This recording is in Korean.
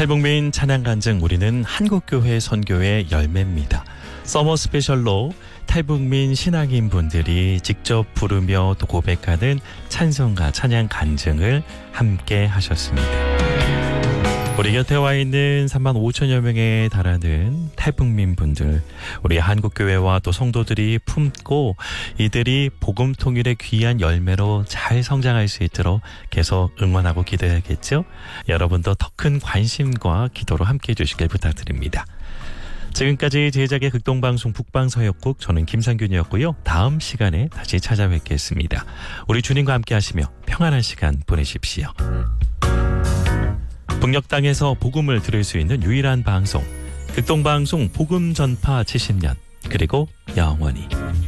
탈북민 찬양간증 우리는 한국교회 선교의 열매입니다. 서머 스페셜로 탈북민 신앙인분들이 직접 부르며 또 고백하는 찬송가 찬양 간증을 함께 하셨습니다. 우리 곁에 와 있는 3만 5천여 명에 달하는 탈북민 분들, 우리 한국교회와 또 성도들이 품고 이들이 복음 통일의 귀한 열매로 잘 성장할 수 있도록 계속 응원하고 기도해야겠죠? 여러분도 더 큰 관심과 기도로 함께해 주시길 부탁드립니다. 지금까지 제작의 극동방송 북방서역국, 저는 김상균이었고요. 다음 시간에 다시 찾아뵙겠습니다. 우리 주님과 함께 하시며 평안한 시간 보내십시오. 북녘 땅에서 복음을 들을 수 있는 유일한 방송, 극동방송 복음 전파 70년, 그리고 영원히.